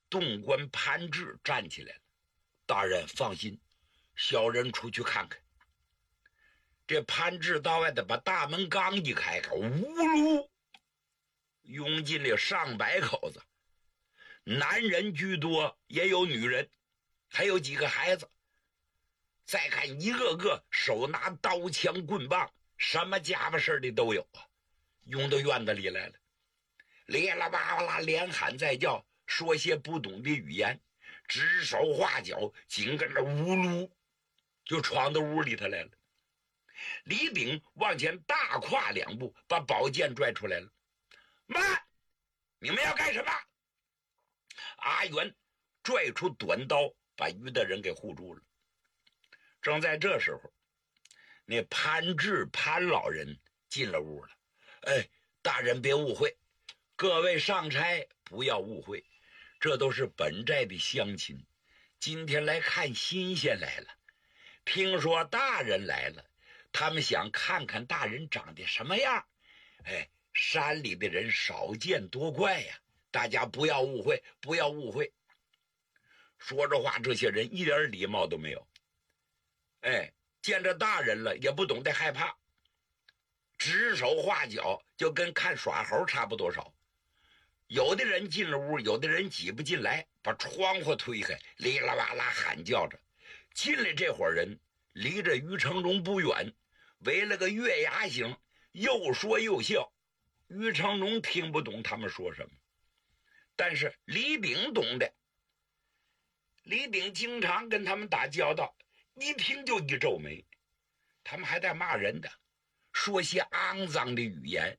洞官潘志站起来了：“大人放心，小人出去看看。”这潘志到外头把大门刚一开，呜噜涌进了上百口子，男人居多，也有女人，还有几个孩子。再看一个个手拿刀枪棍棒，什么家伙事的都有啊，涌到院子里来了，咧啦吧啦连喊带叫，说些不懂的语言，指手画脚，紧跟着呜噜就闯到屋里头来了。李炳往前大跨2步，把宝剑拽出来了。慢！你们要干什么？阿元拽出短刀，把于大人给护住了。正在这时候，那潘志潘老人进了屋了。哎，大人别误会，各位上差不要误会，这都是本寨的乡亲，今天来看新鲜来了。听说大人来了，他们想看看大人长得什么样。哎，山里的人少见多怪呀，大家不要误会，不要误会。说着话，这些人一点礼貌都没有。哎，见着大人了也不懂得害怕，指手画脚，就跟看耍猴差不多少。有的人进了屋，有的人挤不进来，把窗户推开，哩啦哇啦喊叫着。进来这伙人离着于成荣不远，围了个月牙形，又说又笑。于成荣听不懂他们说什么，但是李炳懂的。李炳经常跟他们打交道，一听就一皱眉。他们还在骂人的，说些肮脏的语言。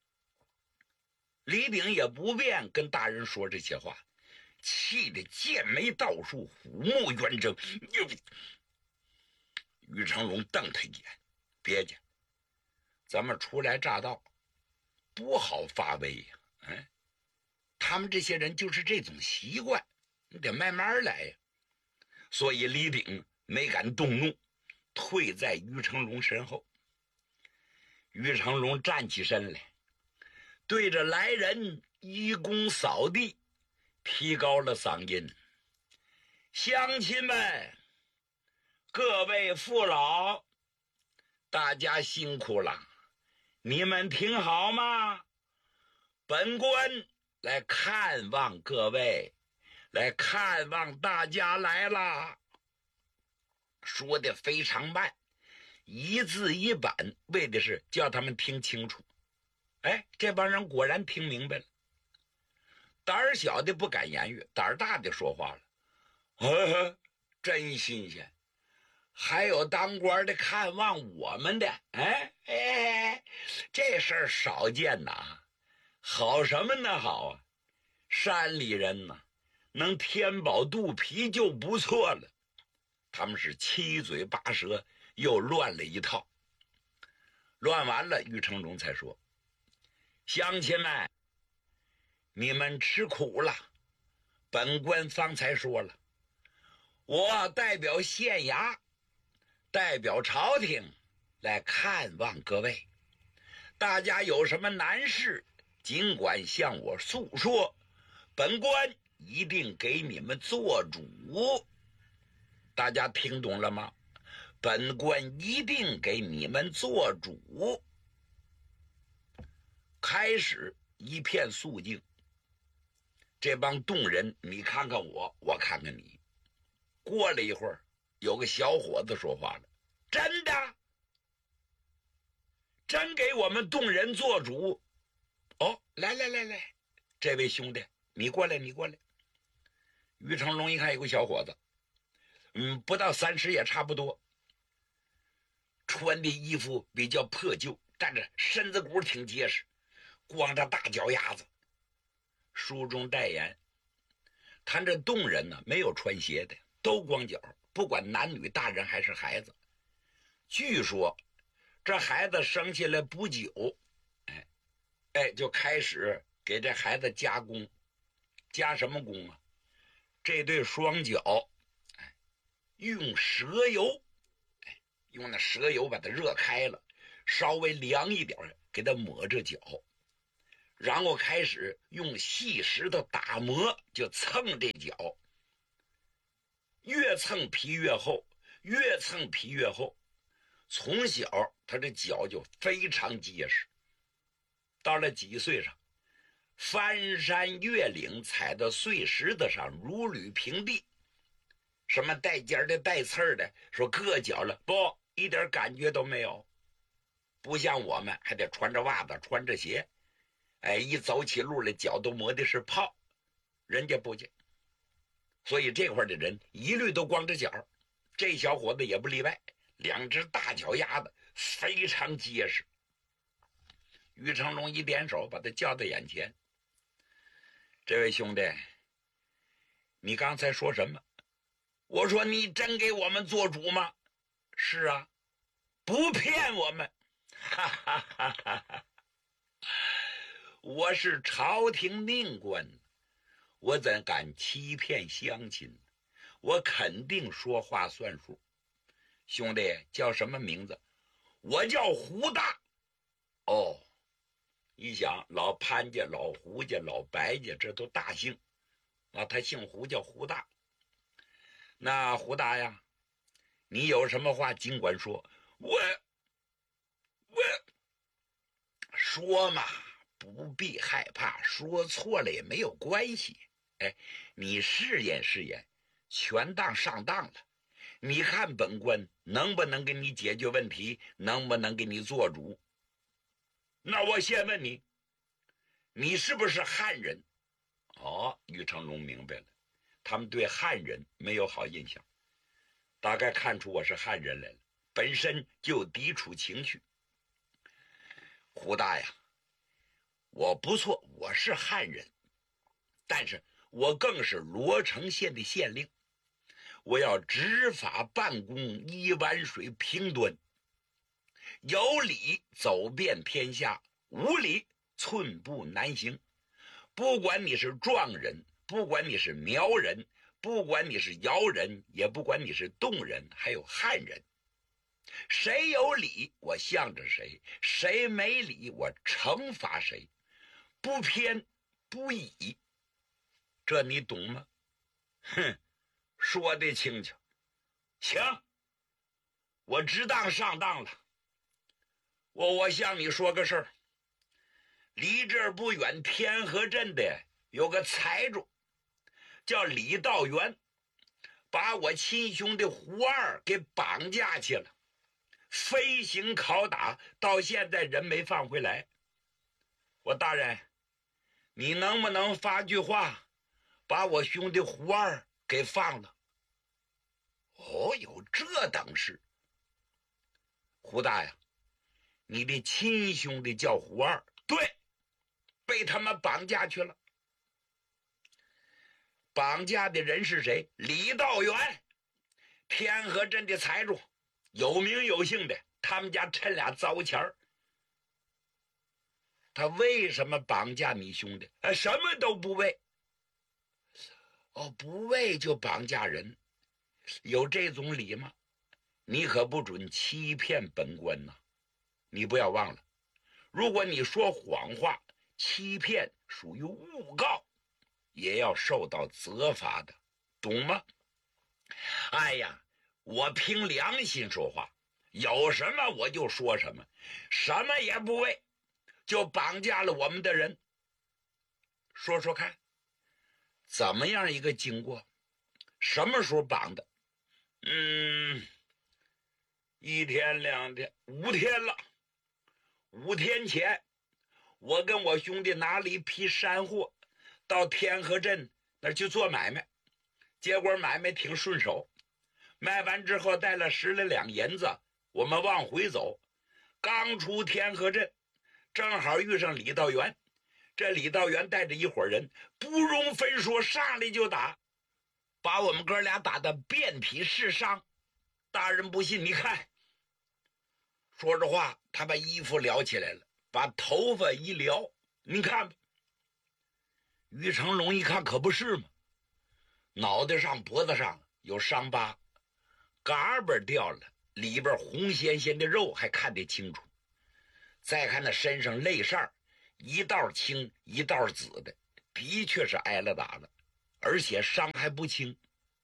李炳也不便跟大人说这些话，气得剑眉倒竖，虎目圆睁。于成荣瞪他一眼：“别介，咱们初来乍到，不好发威呀！哎，他们这些人就是这种习惯，你得慢慢来呀。”所以李炳没敢动怒，退在于成荣身后。于成荣站起身来，对着来人一躬扫地，提高了嗓音：“乡亲们，各位父老，大家辛苦了，你们听好吗？本官来看望各位，来看望大家来了。”说的非常慢，一字一板，为的是叫他们听清楚。哎，这帮人果然听明白了。胆儿小的不敢言语，胆儿大的说话了：“真新鲜，还有当官的看望我们的，这事儿少见呐。好什么呢？好啊，山里人呐，能填饱肚皮就不错了。”他们是七嘴八舌，又乱了一套。乱完了，于成荣才说：“乡亲们，你们吃苦了。本官方才说了，我代表县衙，代表朝廷来看望各位。大家有什么难事，尽管向我诉说，本官一定给你们做主。大家听懂了吗？本官一定给你们做主。”开始一片肃静，这帮洞人你看看我，我看看你。过了一会儿，有个小伙子说话了：“真的？真给我们洞人做主？哦，来，这位兄弟，你过来。”于成龙一看有个小伙子，不到30也差不多，穿的衣服比较破旧，但是身子骨挺结实，光着大脚丫子，书中代言。他这洞人呢，没有穿鞋的，都光脚，不管男女大人还是孩子。据说这孩子生下来不久，就开始给这孩子加工。加什么工啊？这对双脚用蛇油，用那蛇油把它热开了，稍微凉一点给它抹着脚， 然后开始用细石头打磨，就蹭这脚，越蹭皮越厚，越蹭皮越厚。从小他这脚就非常结实，到了几岁上，翻山越岭踩到碎石子上如履平地，什么带尖的带刺的，说硌脚了，不，一点感觉都没有。不像我们还得穿着袜子穿着鞋，一走起路来脚都磨的是泡，人家不见。所以这块的人一律都光着脚，这小伙子也不例外，两只大脚丫子非常结实。于成龙一点手把他叫到眼前，这位兄弟，你刚才说什么？我说你真给我们做主吗？是啊，不骗我们。哈哈哈哈哈！我是朝廷命官，我怎敢欺骗乡亲？我肯定说话算数。兄弟叫什么名字？我叫胡大。哦，一想老潘家、老胡家、老白家，这都大姓啊，他姓胡，叫胡大。那胡大呀，你有什么话尽管说。我说嘛，不必害怕，说错了也没有关系。你试验试验，全当上当了。你看本官能不能给你解决问题，能不能给你做主？那我先问你，你是不是汉人？哦，于成龙明白了，他们对汉人没有好印象，大概看出我是汉人来了，本身就有抵触情绪。胡大呀，我不错，我是汉人，但是我更是罗城县的县令，我要执法办公，一碗水平端，有理走遍天下，无理寸步难行。不管你是壮人，不管你是苗人，不管你是瑶人，也不管你是侗人，还有汉人，谁有理我向着谁，谁没理我惩罚谁，不偏不倚，这你懂吗？哼，说得轻巧。行，我知当上当了。我向你说个事儿，离这儿不远天河镇的有个财主叫李道元，把我亲兄弟胡二给绑架去了，飞行拷打，到现在人没放回来。我大人，你能不能发句话把我兄弟胡二给放了？哦，有这等事。胡大呀，你的亲兄弟叫胡二？对，被他们绑架去了。绑架的人是谁？李道元，天河镇的财主，有名有姓的，他们家趁俩糟钱儿。他为什么绑架你兄弟？什么都不为。哦，不为就绑架人，有这种理吗？你可不准欺骗本官呐！你不要忘了，如果你说谎话、欺骗，属于诬告，也要受到责罚的，懂吗？哎呀，我凭良心说话，有什么我就说什么，什么也不为，就绑架了我们的人。说说看，怎么样一个经过？什么时候绑的？一天两天5天了。5天前，我跟我兄弟拿了一批山货到天河镇那儿去做买卖，结果买卖挺顺手，卖完之后带了10来两银子，我们往回走，刚出天河镇，正好遇上李道元。这李道元带着一伙人，不容分说，上来就打，把我们哥俩打得遍体是伤。大人不信，你看。说着话，他把衣服撩起来了，把头发一撩，你看吧。于成龙一看，可不是嘛，脑袋上脖子上有伤疤，嘎巴掉了，里边红鲜鲜的肉还看得清楚。再看那身上肋扇一道青一道紫的，的确是挨了打了，而且伤还不轻。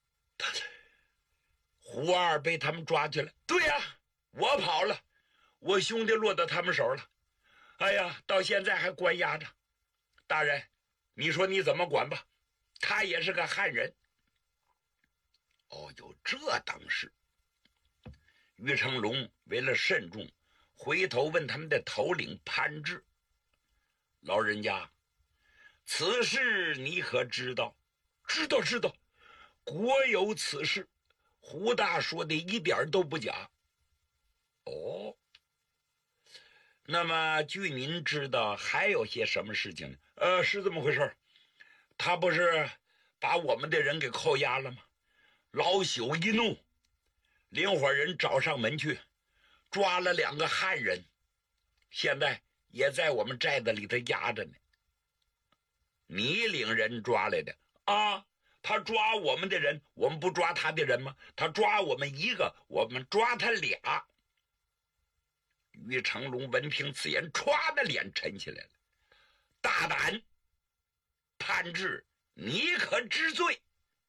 胡二被他们抓去了。对呀，我跑了，我兄弟落到他们手了。哎呀，到现在还关押着。大人，你说你怎么管吧？他也是个汉人。哦，有这等事。于成龙为了慎重，回头问他们的头领潘志：“老人家，此事你可知道？”“知道，知道，国有此事。”胡大说的一点都不假。哦，那么据您知道还有些什么事情呢？是这么回事，他不是把我们的人给扣押了吗？老朽一怒，领伙人找上门去，抓了2个汉人，现在也在我们寨子里头压着呢。你领人抓来的啊？他抓我们的人，我们不抓他的人吗？他抓我们一个，我们抓他俩。于成龙闻听此言，歘的脸沉起来了。大胆！潘志，你可知罪？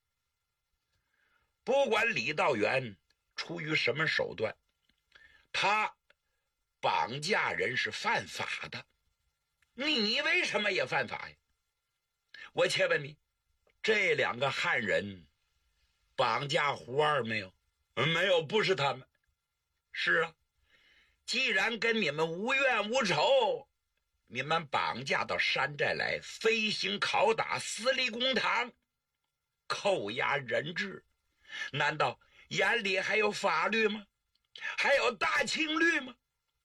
不管李道元出于什么手段，他绑架人是犯法的，你为什么也犯法呀？我且问你，这2个汉人绑架胡二没有？没有，不是他们。是啊，既然跟你们无怨无仇，你们绑架到山寨来，飞行拷打，私立公堂，扣押人质，难道眼里还有法律吗？还有大清律吗？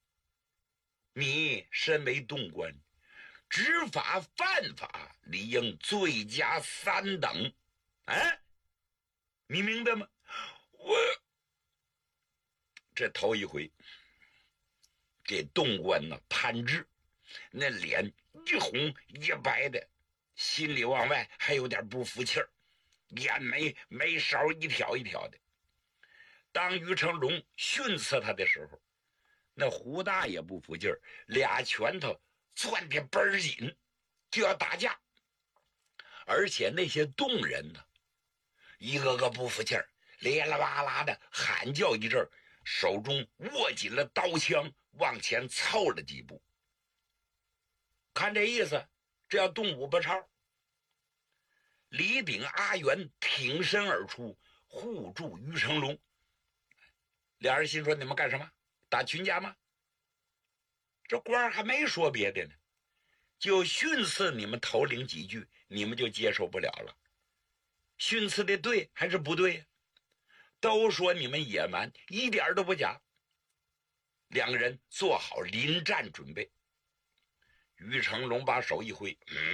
你身为东官，执法犯法，理应罪加3等。你明白吗？我这头一回，这东官呢，潘志那脸一红一白的，心里往外还有点不服气儿，眼眉梢一挑一挑的。当于成龙训斥他的时候，那胡大也不服劲儿，2拳头攥得倍儿紧，就要打架。而且那些洞人呢，一个个不服气儿，咧啦哇啦的喊叫一阵，手中握紧了刀枪，往前凑了几步。看这意思，这要动武不超。李炳、阿元挺身而出，护住于成龙。2人心说：你们干什么？打群架吗？这官还没说别的呢，就训斥你们头领几句，你们就接受不了了。训斥的对还是不对呀？都说你们野蛮，一点都不假。2个人做好临战准备。于成龙把手一挥，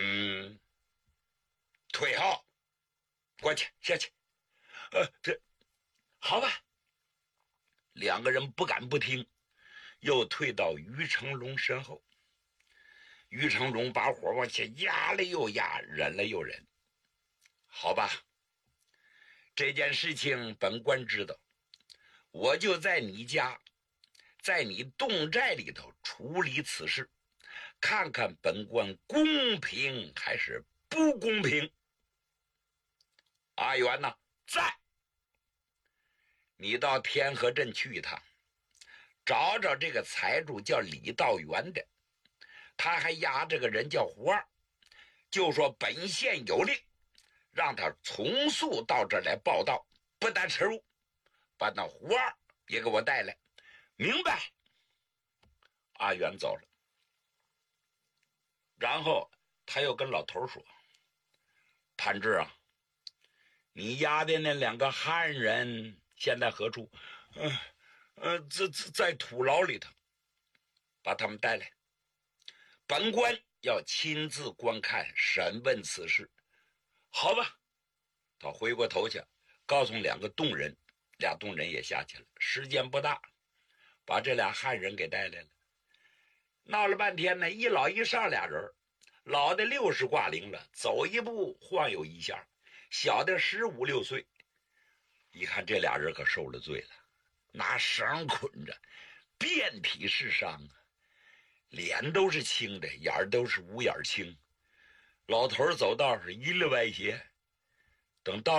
退后，过去下去。这好吧。2个人不敢不听，又退到于成龙身后。于成龙把火往下压了又压，忍了又忍。好吧，这件事情本官知道，我就在你家，在你洞寨里头处理此事，看看本官公平还是不公平。阿元呢？在。你到天河镇去一趟，找找这个财主叫李道元的，他还押这个人叫胡二，就说本县有令，让他从速到这儿来报到，不但迟入，把那胡二也给我带来。明白？阿元走了，然后他又跟老头说：潘志啊，你押的那2个汉人现在何处？在土牢里头，把他们带来，本官要亲自观看审问此事。好吧。他回过头去告诉2个洞人，2洞人也下去了。时间不大，把这俩汉人给带来了。闹了半天呢，一老一少俩人，老的60挂零了，走一步晃悠一下，小的15、16岁。一看这俩人可受了罪了，拿绳捆着，遍体是伤啊。 脸都是青的，眼儿都是五眼青。老头走道是一溜歪斜，等到